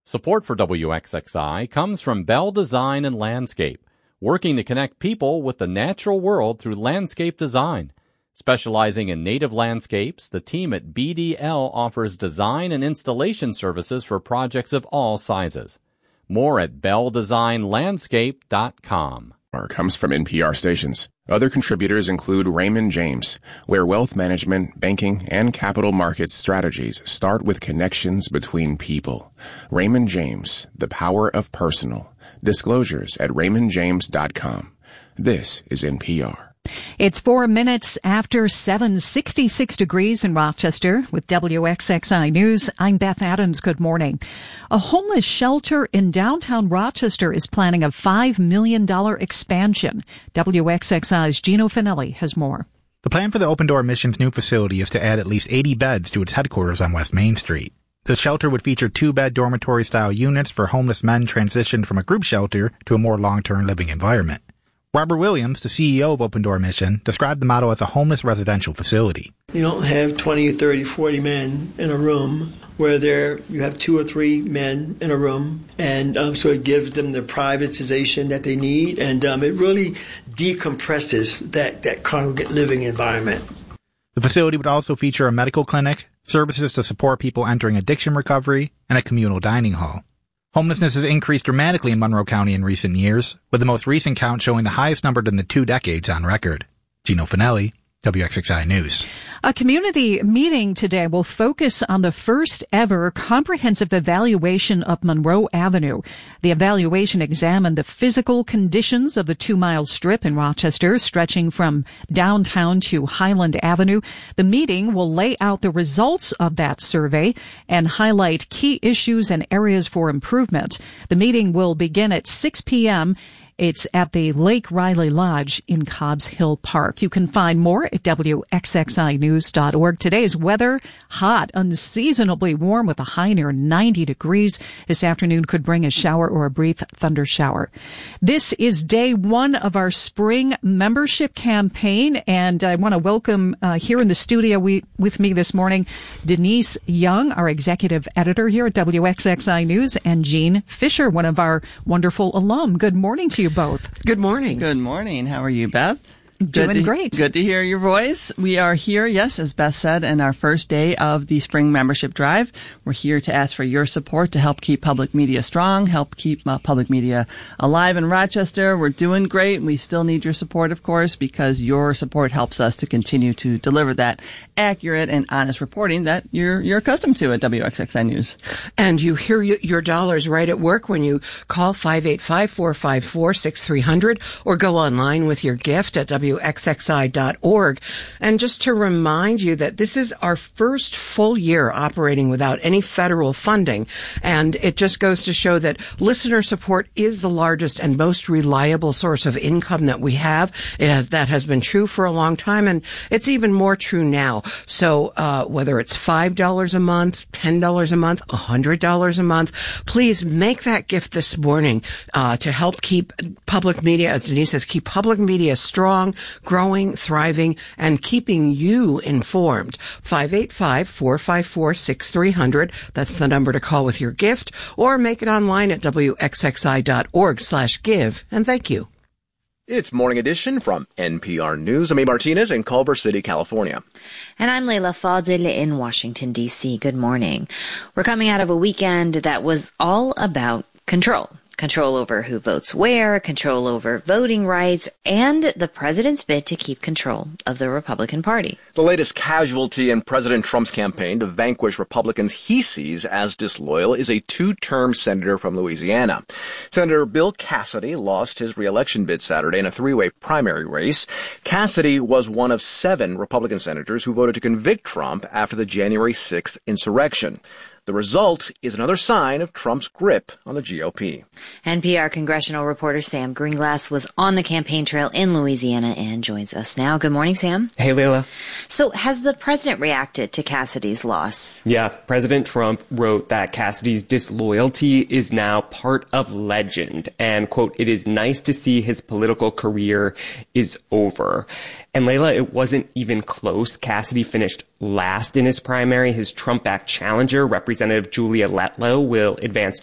Support for WXXI comes from Bell Design and Landscape, working to connect people with the natural world through landscape design. Specializing in native landscapes, the team at BDL offers design and installation services for projects of all sizes. More at belldesignlandscape.com. Comes from NPR stations. Other contributors include Raymond James, where wealth management, banking, and capital markets strategies start with connections between people. Raymond James, the power of personal. Disclosures at raymondjames.com. This is NPR. It's 4 minutes after 7, 66 degrees in Rochester. With WXXI News, I'm Beth Adams. Good morning. A homeless shelter in downtown Rochester is planning a $5 million expansion. WXXI's Gino Finelli has more. The plan for the Open Door Mission's new facility is to add at least 80 beds to its headquarters on West Main Street. The shelter would feature 2-bed dormitory-style units for homeless men transitioned from a group shelter to a more long-term living environment. Robert Williams, the CEO of Open Door Mission, described the model as a homeless residential facility. You don't have 20, 30, 40 men in a room where you have 2 or 3 men in a room, and so it gives them the privatization that they need, and it really decompresses that congregate living environment. The facility would also feature a medical clinic, services to support people entering addiction recovery, and a communal dining hall. Homelessness has increased dramatically in Monroe County in recent years, with the most recent count showing the highest number in the 2 decades on record. Gino Finelli, WXXI News. A community meeting today will focus on the first ever comprehensive evaluation of Monroe Avenue. The evaluation examined the physical conditions of the 2-mile strip in Rochester, stretching from downtown to Highland Avenue. The meeting will lay out the results of that survey and highlight key issues and areas for improvement. The meeting will begin at 6 p.m. It's at the Lake Riley Lodge in Cobbs Hill Park. You can find more at WXXInews.org. Today's weather, hot, unseasonably warm with a high near 90 degrees. This afternoon could bring a shower or a brief thunder shower. This is day 1 of our spring membership campaign, and I want to welcome here in the studio with me this morning Denise Young, our executive editor here at WXXI News, and Jean Fisher, one of our wonderful alum. Good morning to you both. Good morning. Good morning. How are you, Beth? Doing great. Good to hear your voice. We are here, yes, as Beth said, in our first day of the spring membership drive. We're here to ask for your support to help keep public media strong, help keep public media alive in Rochester. We're doing great. We still need your support, of course, because your support helps us to continue to deliver that accurate and honest reporting that you're accustomed to at WXXI News. And you hear your dollars right at work when you call 585-454-6300 or go online with your gift at WXXI.org. And just to remind you that this is our first full year operating without any federal funding. And it just goes to show that listener support is the largest and most reliable source of income that we have. That has been true for a long time, and it's even more true now. So whether it's $5 a month, $10 a month, $100 a month, please make that gift this morning to help keep public media, as Denise says, keep public media strong, growing, thriving, and keeping you informed. 585-454-6300. That's the number to call with your gift, or make it online at WXXI.org/give. And thank you. It's Morning Edition from NPR News. I'm A. Martinez in Culver City, California. And I'm Leila Fadil in Washington, D.C. Good morning. We're coming out of a weekend that was all about control. Control over who votes where, control over voting rights, and the president's bid to keep control of the Republican Party. The latest casualty in President Trump's campaign to vanquish Republicans he sees as disloyal is a 2-term senator from Louisiana. Senator Bill Cassidy lost his re-election bid Saturday in a 3-way primary race. Cassidy was one of 7 Republican senators who voted to convict Trump after the January 6th insurrection. The result is another sign of Trump's grip on the GOP. NPR congressional reporter Sam Greenglass was on the campaign trail in Louisiana and joins us now. Good morning, Sam. Hey, Leila. So has the president reacted to Cassidy's loss? Yeah, President Trump wrote that Cassidy's disloyalty is now part of legend and, quote, it is nice to see his political career is over. And Leila, it wasn't even close. Cassidy finished last in his primary. His Trump-backed challenger, Representative Julia Letlow, will advance